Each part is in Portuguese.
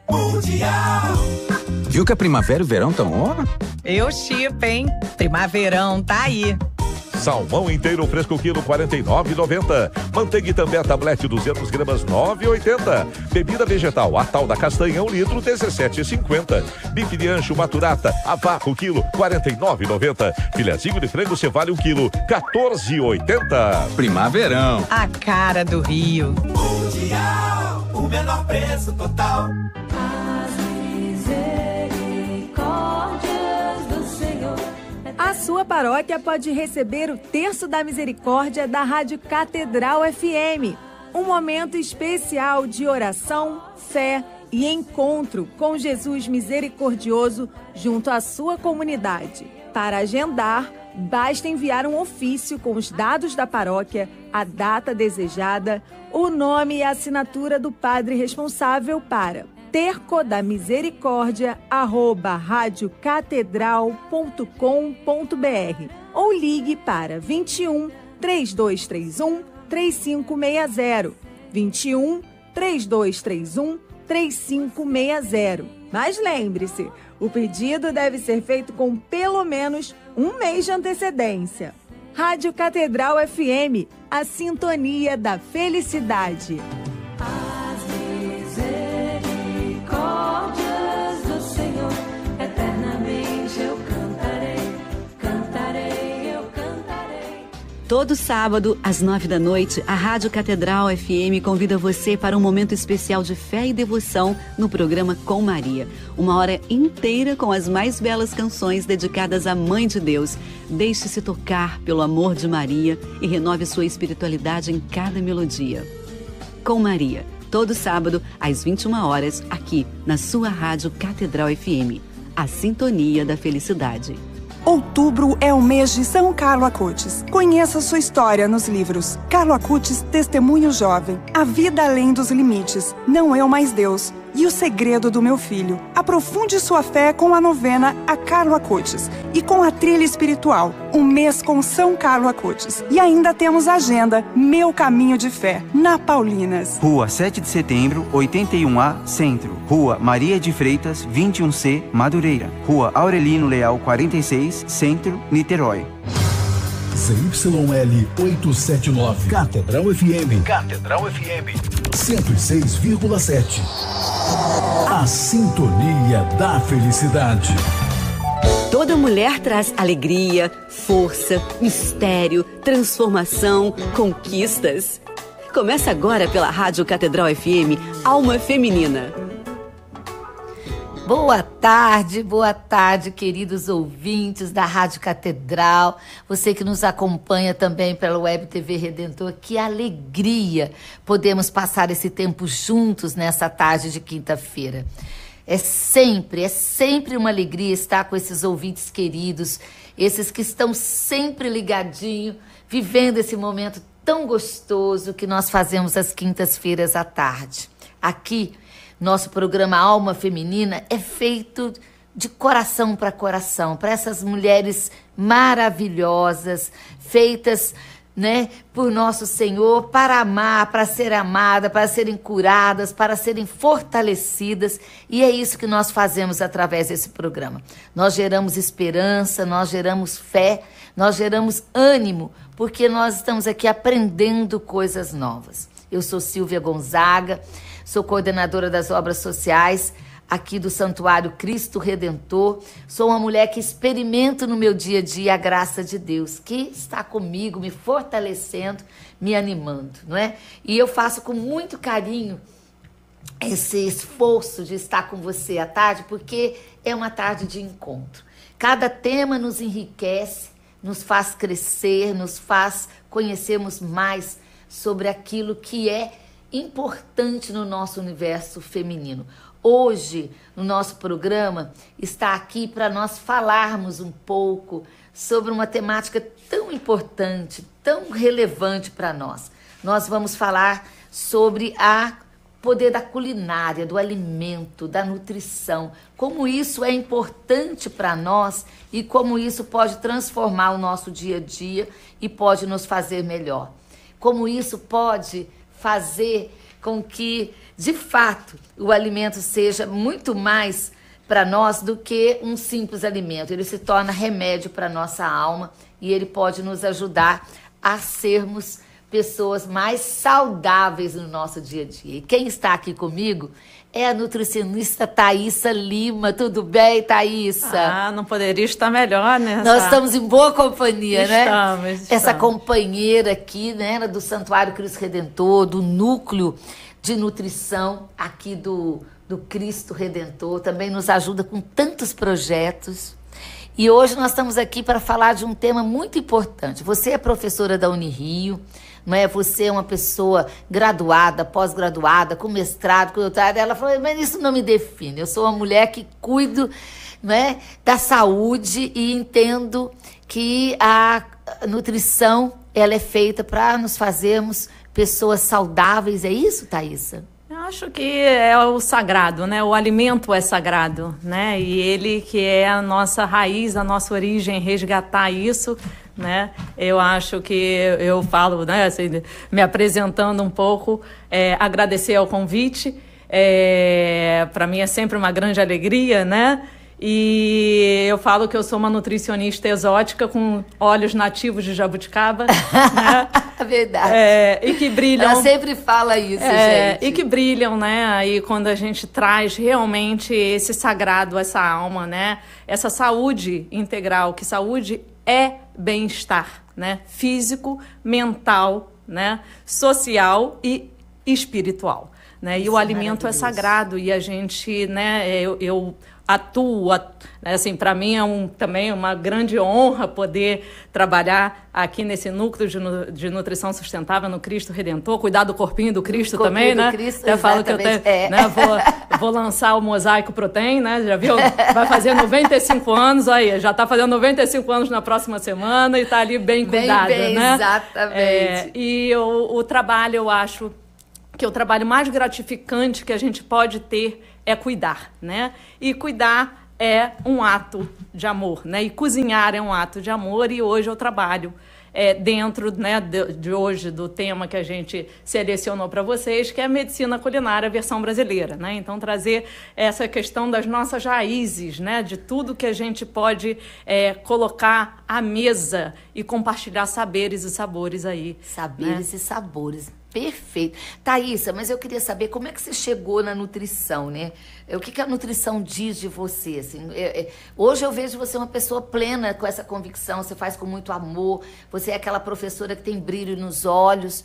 Mundial. Viu que a primavera e o verão estão on? Eu chipo, hein? Primaverão, tá aí. Salmão inteiro fresco quilo 49,90. Manteiga Itambé tablete 200 gramas 9,80. Bebida vegetal a tal da castanha 1 litro 17,50. Bife de ancho maturata a vácuo quilo 49,90. Filezinho de frango cevale 1 quilo 14,80. Primaverão. A cara do Rio. Mundial, o menor preço total. A sua paróquia pode receber o Terço da Misericórdia da Rádio Catedral FM. Um momento especial de oração, fé e encontro com Jesus misericordioso junto à sua comunidade. Para agendar, basta enviar um ofício com os dados da paróquia, a data desejada, o nome e a assinatura do padre responsável para tercodamisericórdia@radiocatedral.com.br ou ligue para 21 3231 3560. 21 3231 3560. Mas lembre-se, o pedido deve ser feito com pelo menos um mês de antecedência. Rádio Catedral FM, a sintonia da felicidade. Todo sábado, às 9 da noite, a Rádio Catedral FM convida você para um momento especial de fé e devoção no programa Com Maria. Uma hora inteira com as mais belas canções dedicadas à Mãe de Deus. Deixe-se tocar pelo amor de Maria e renove sua espiritualidade em cada melodia. Com Maria, todo sábado, às 21 horas, aqui na sua Rádio Catedral FM. A sintonia da felicidade. Outubro é o mês de São Carlo Acutis. Conheça sua história nos livros Carlo Acutis, Testemunho Jovem, A Vida Além dos Limites, Não Eu Mais Deus e O Segredo do Meu Filho. Aprofunde sua fé com a novena A Carlo Acutis e com a trilha espiritual, Um Mês com São Carlo Acutis. E ainda temos a agenda Meu Caminho de Fé, na Paulinas. Rua 7 de Setembro, 81A, Centro. Rua Maria de Freitas, 21C, Madureira. Rua Aurelino Leal, 46, Centro, Niterói. ZYL 879. Catedral FM. Catedral FM. 106,7. A sintonia da felicidade. Toda mulher traz alegria, força, mistério, transformação, conquistas. Começa agora pela Rádio Catedral FM, Alma Feminina. Boa tarde, queridos ouvintes da Rádio Catedral. Você que nos acompanha também pela Web TV Redentor, que alegria podemos passar esse tempo juntos nessa tarde de quinta-feira. É sempre uma alegria estar com esses ouvintes queridos, esses que estão sempre ligadinhos, vivendo esse momento tão gostoso que nós fazemos às quintas-feiras à tarde. Aqui, nosso programa Alma Feminina é feito de coração, para essas mulheres maravilhosas, feitas, né, por nosso Senhor, para amar, para ser amada, para serem curadas, para serem fortalecidas. E é isso que nós fazemos através desse programa. Nós geramos esperança, nós geramos fé, nós geramos ânimo, porque nós estamos aqui aprendendo coisas novas. Eu sou Silvia Gonzaga, sou coordenadora das obras sociais aqui do Santuário Cristo Redentor. Sou uma mulher que experimento no meu dia a dia a graça de Deus, que está comigo, me fortalecendo, me animando, não é? E eu faço com muito carinho esse esforço de estar com você à tarde, porque é uma tarde de encontro. Cada tema nos enriquece, nos faz crescer, nos faz conhecermos mais sobre aquilo que é importante no nosso universo feminino. Hoje, no nosso programa, está aqui para nós falarmos um pouco sobre uma temática tão importante, tão relevante para nós. Nós vamos falar sobre o poder da culinária, do alimento, da nutrição, como isso é importante para nós e como isso pode transformar o nosso dia a dia e pode nos fazer melhor. Como isso pode fazer com que, de fato, o alimento seja muito mais para nós do que um simples alimento. Ele se torna remédio para a nossa alma e ele pode nos ajudar a sermos pessoas mais saudáveis no nosso dia a dia. E quem está aqui comigo é a nutricionista Thaísa Lima. Tudo bem, Thaísa? Não poderia estar melhor, né? Nós estamos em boa companhia, estamos, né? Estamos. Essa companheira aqui, né, do Santuário Cristo Redentor, do núcleo de nutrição aqui do Cristo Redentor, também nos ajuda com tantos projetos. E hoje nós estamos aqui para falar de um tema muito importante. Você é professora da Unirio, não é? Você é uma pessoa graduada, pós-graduada, com mestrado, com doutorado. Ela falou, mas isso não me define. Eu sou uma mulher que cuido, não é, da saúde e entendo que a nutrição ela é feita para nos fazermos pessoas saudáveis. É isso, Thaísa? Eu acho que é o sagrado, né? O alimento é sagrado, né? E ele que é a nossa raiz, a nossa origem, resgatar isso, né? Eu acho que eu falo, né? Assim, me apresentando um pouco, agradecer ao convite. Para mim é sempre uma grande alegria, né? E eu falo que eu sou uma nutricionista exótica com óleos nativos de jabuticaba, né? Verdade. E que brilham. Ela sempre fala isso, gente. E que brilham, né? Aí quando a gente traz realmente esse sagrado, essa alma, né? Essa saúde integral, que saúde é bem-estar, né? Físico, mental, né? Social e espiritual, né? E o alimento é sagrado e a gente, né? Eu atuo, assim, para mim é também uma grande honra poder trabalhar aqui nesse núcleo de nutrição sustentável no Cristo Redentor, cuidar do corpinho do Cristo também, né? Cristo, até falo que eu né, vou lançar o Mosaico Protein, né? Já viu? Vai fazer 95 anos, aí, já está fazendo 95 anos na próxima semana e está ali bem cuidada, né? Exatamente. E o trabalho, eu acho que o trabalho mais gratificante que a gente pode ter é cuidar, né? E cuidar é um ato de amor, né? E cozinhar é um ato de amor e hoje eu trabalho dentro, né, de hoje do tema que a gente selecionou para vocês, que é a medicina culinária versão brasileira, né? Então trazer essa questão das nossas raízes, né? De tudo que a gente pode colocar à mesa e compartilhar saberes e sabores aí. Saberes, né? E sabores. Perfeito. Thaísa, mas eu queria saber como é que você chegou na nutrição, né? O que a nutrição diz de você? Assim? Hoje eu vejo você uma pessoa plena com essa convicção, você faz com muito amor, você é aquela professora que tem brilho nos olhos.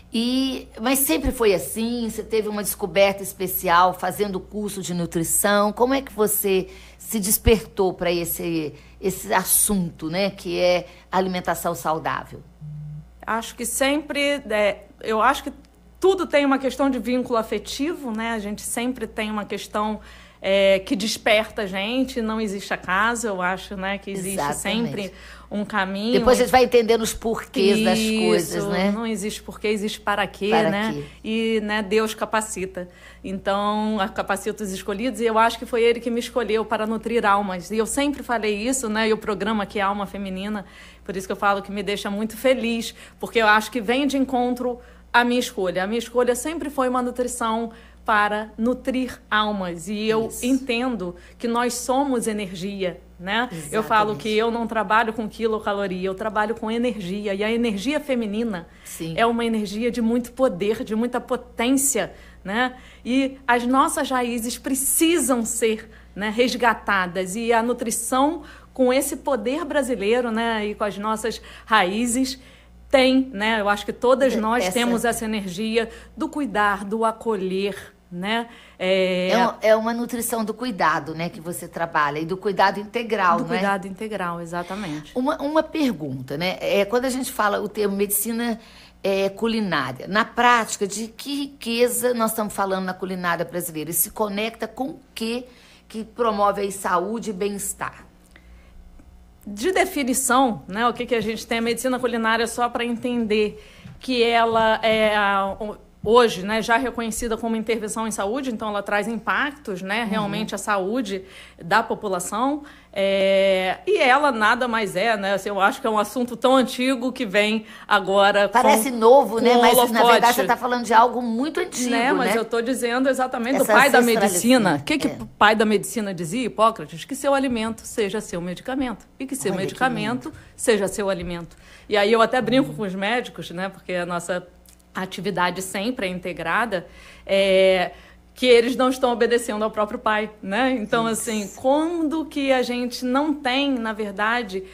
Mas sempre foi assim? Você teve uma descoberta especial fazendo o curso de nutrição? Como é que você se despertou para esse assunto, né? Que é alimentação saudável? Acho que sempre... eu acho que tudo tem uma questão de vínculo afetivo, né? A gente sempre tem uma questão que desperta a gente, não existe acaso, eu acho, né? Que existe sempre um caminho. Depois a gente vai entendendo os porquês das coisas, né? Não existe porquê, existe para quê, né? Quê? E né, Deus capacita. Então, capacita os escolhidos, e eu acho que foi Ele que me escolheu para nutrir almas. E eu sempre falei isso, né? E o programa aqui é Alma Feminina, por isso que eu falo que me deixa muito feliz, porque eu acho que vem de encontro à minha escolha. A minha escolha sempre foi uma nutrição para nutrir almas. E eu entendo que nós somos energia, né? Exatamente. Eu falo que eu não trabalho com quilocaloria, eu trabalho com energia. E a energia feminina é uma energia de muito poder, de muita potência, né? E as nossas raízes precisam ser, né, resgatadas. E a nutrição, com esse poder brasileiro, né, e com as nossas raízes, tem, né? Eu acho que todas nós temos essa energia do cuidar, do acolher, né? É uma nutrição do cuidado, né, que você trabalha, e do cuidado integral, do cuidado integral, exatamente. Uma pergunta, né? Quando a gente fala o termo medicina culinária, na prática, de que riqueza nós estamos falando na culinária brasileira? E se conecta com o que promove aí saúde e bem-estar? De definição, né, o que a gente tem, a medicina culinária, só para entender que ela hoje, né, já reconhecida como intervenção em saúde, então ela traz impactos, né, realmente à saúde da população, e ela nada mais né, assim, eu acho que é um assunto tão antigo que vem agora parece novo, né, mas holofote. Na verdade você está falando de algo muito antigo, né? Mas eu estou dizendo exatamente Essa do pai da medicina. O que é. o pai da medicina dizia, Hipócrates? Que seu alimento seja seu medicamento e que seu medicamento seja seu alimento. E aí eu até brinco com os médicos, né, porque a nossa atividade sempre é integrada, que eles não estão obedecendo ao próprio pai, né? Então, assim, quando que a gente não tem, na verdade,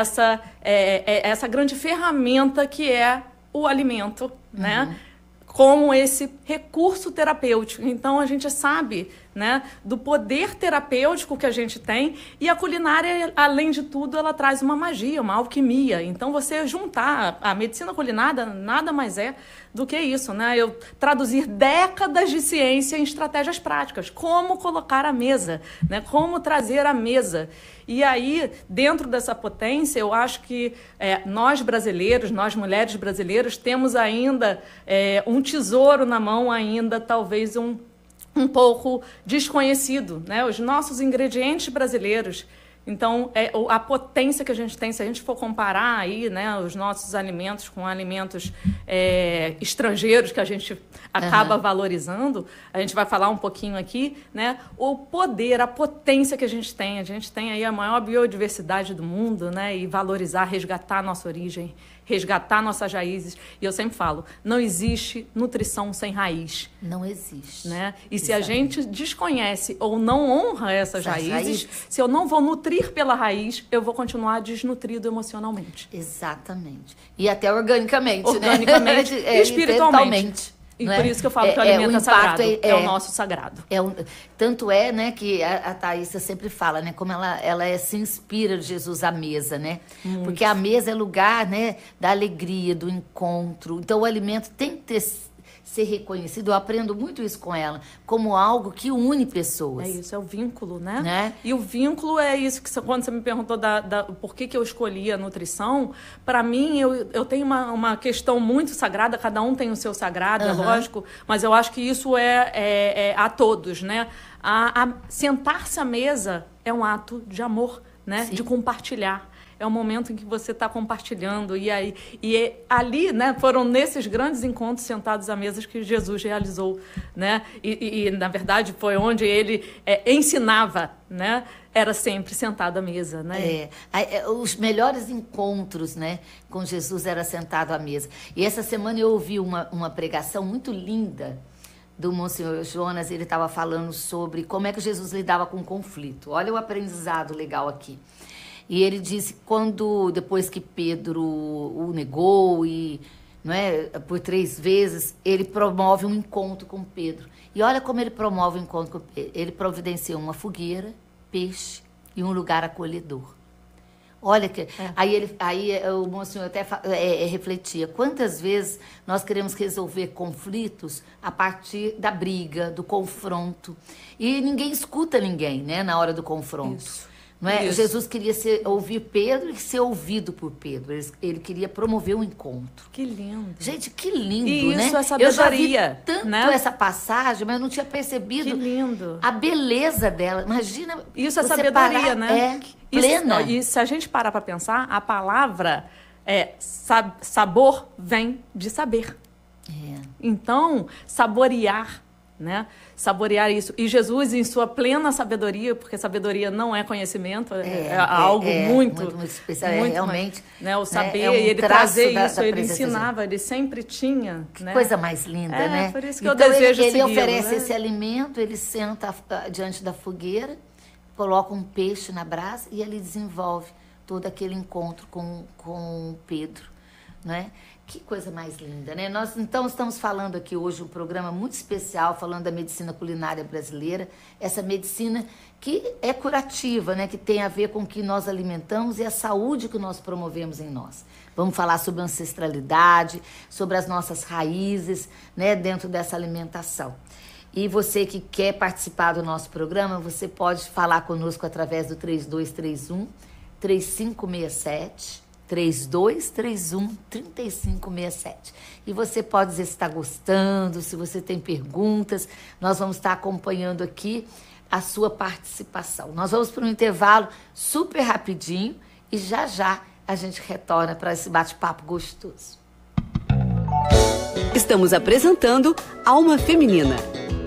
essa grande ferramenta que é o alimento, né? Como esse recurso terapêutico. Então, a gente sabe, né, do poder terapêutico que a gente tem, e a culinária, além de tudo, ela traz uma magia, uma alquimia. Então, você juntar a medicina culinária nada mais do que isso, né? Eu traduzir décadas de ciência em estratégias práticas. Como colocar a mesa, né? Como trazer a mesa. E aí, dentro dessa potência, eu acho que nós brasileiros, nós mulheres brasileiras, temos ainda um tesouro na mão, ainda talvez um pouco desconhecido, né? Os nossos ingredientes brasileiros. Então, a potência que a gente tem, se a gente for comparar aí, né, os nossos alimentos com alimentos estrangeiros que a gente acaba valorizando, a gente vai falar um pouquinho aqui, né, o poder, a potência que a gente tem aí a maior biodiversidade do mundo, né, e valorizar, resgatar a nossa origem, resgatar nossas raízes. E eu sempre falo, não existe nutrição sem raiz. Não existe. Né? E se a gente desconhece ou não honra essas raízes, se eu não vou nutrir pela raiz, eu vou continuar desnutrido emocionalmente. Exatamente. E até organicamente, organicamente né? E espiritualmente. E por isso que eu falo que o alimento é sagrado, é o nosso sagrado. Tanto né, que a Thaísa sempre fala, né, como ela se inspira de Jesus à mesa, né? Muito. Porque a mesa é lugar, né, da alegria, do encontro. Então o alimento tem que ser reconhecido, eu aprendo muito isso com ela, como algo que une pessoas. É isso, é o vínculo, né? E o vínculo é isso que quando você me perguntou por que eu escolhi a nutrição, para mim eu tenho uma questão muito sagrada, cada um tem o seu sagrado, é lógico, mas eu acho que isso é a todos, né? Sentar-se à mesa é um ato de amor, né? De compartilhar. É o momento em que você está compartilhando. E ali, né, foram nesses grandes encontros sentados à mesa que Jesus realizou, né? E na verdade, foi onde ele ensinava, né? Era sempre sentado à mesa, né? Os melhores encontros, né, com Jesus era sentado à mesa. E essa semana eu ouvi uma pregação muito linda do Monsenhor Jonas. Ele estava falando sobre como é que Jesus lidava com o conflito. Olha o aprendizado legal aqui. E ele disse depois que Pedro o negou por 3 vezes, ele promove um encontro com Pedro. E olha como ele promove um encontro com Pedro. Ele providencia uma fogueira, peixe e um lugar acolhedor. Olha que... Aí o Monsenhor até refletia. Quantas vezes nós queremos resolver conflitos a partir da briga, do confronto. E ninguém escuta ninguém, né, na hora do confronto. Isso. Não é? Jesus queria ouvir Pedro e ser ouvido por Pedro. Ele queria promover um encontro. Que lindo. Gente, que lindo, e né? Isso é sabedoria. Eu já vi tanto essa passagem, mas eu não tinha percebido que lindo. A beleza dela. Imagina. Isso é sabedoria, né? Plena. E se a gente parar para pensar, a palavra sabor vem de saber. Então, saborear, né? Saborear isso. E Jesus, em sua plena sabedoria, porque sabedoria não é conhecimento, é algo muito especial, muito realmente. Né, o saber, ele trazer isso, ele ensinava, ele sempre tinha. Que né? Coisa mais linda, né? Por isso que eu desejo ele segui-lo, oferece né? esse alimento, ele senta diante da fogueira, coloca um peixe na brasa e ele desenvolve todo aquele encontro com Pedro, né? Que coisa mais linda, né? Nós, então, estamos falando aqui hoje um programa muito especial, falando da medicina culinária brasileira, essa medicina que é curativa, né? Que tem a ver com o que nós alimentamos e a saúde que nós promovemos em nós. Vamos falar sobre ancestralidade, sobre as nossas raízes, né? Dentro dessa alimentação. E você que quer participar do nosso programa, você pode falar conosco através do 3231-3567, 3231-3567. E você pode dizer se está gostando, se você tem perguntas. Nós vamos estar acompanhando aqui a sua participação. Nós vamos para um intervalo super rapidinho e já já a gente retorna para esse bate-papo gostoso. Estamos apresentando Alma Feminina.